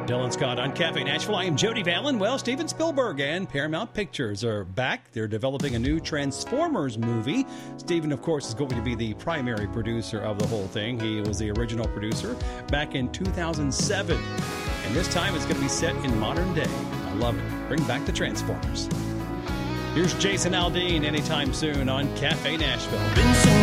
Dylan Scott on Cafe Nashville. I am Jody Vallon. Well, Steven Spielberg and Paramount Pictures are back. They're developing a new Transformers movie. Steven, of course, is going to be the primary producer of the whole thing. He was the original producer back in 2007. And this time it's going to be set in modern day. I love it. Bring back the Transformers. Here's Jason Aldean anytime soon on Cafe Nashville.